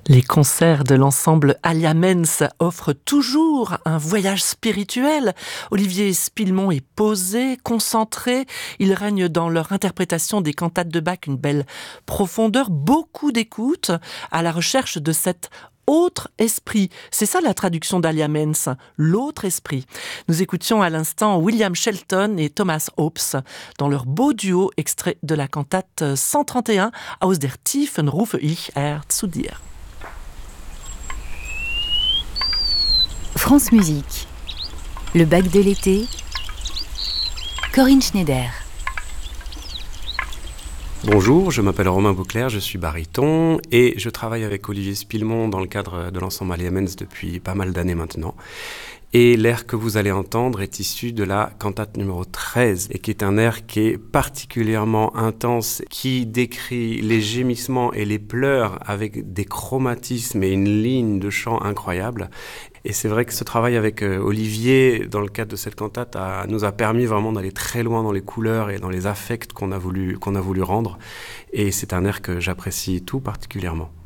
Les concerts de l'ensemble Aliamens offrent toujours un voyage spirituel. Olivier Spillemont est posé, concentré. Il règne dans leur interprétation des cantates de Bach une belle profondeur, beaucoup d'écoute à la recherche de cet autre esprit. C'est ça la traduction d'Aliamens, l'autre esprit. Nous écoutions à l'instant William Shelton et Thomas Hopes dans leur beau duo extrait de la cantate 131 Aus der Tiefen rufe ich Herr zu dir. France Musique, le bac de l'été, Corinne Schneider. Bonjour, je m'appelle Romain Beauclerc, je suis baryton et je travaille avec Olivier Spillemont dans le cadre de l'ensemble Aliamens depuis pas mal d'années maintenant. Et l'air que vous allez entendre est issu de la cantate numéro 13 et qui est un air qui est particulièrement intense, qui décrit les gémissements et les pleurs avec des chromatismes et une ligne de chant incroyable. Et c'est vrai que ce travail avec Olivier, dans le cadre de cette cantate, nous a permis vraiment d'aller très loin dans les couleurs et dans les affects qu'on a voulu rendre. Et c'est un air que j'apprécie tout particulièrement.